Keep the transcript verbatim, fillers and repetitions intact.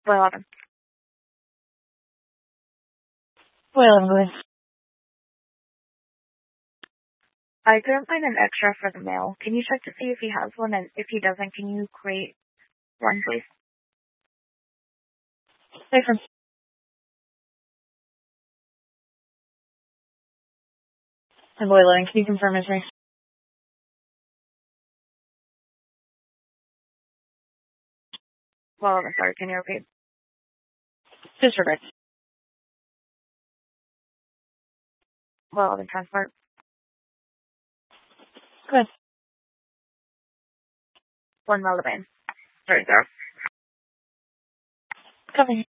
Well, eleven. Well, eleven, go ahead. I couldn't find an extra for the mail. Can you check to see if he has one? And if he doesn't, can you create one, please? Stay from. And boy, eleven, can you confirm his race? Well, eleven, sorry, can you repeat? Disregard. Well, eleven, transport. Go ahead. One Melvin. Sorry, zero. Copy.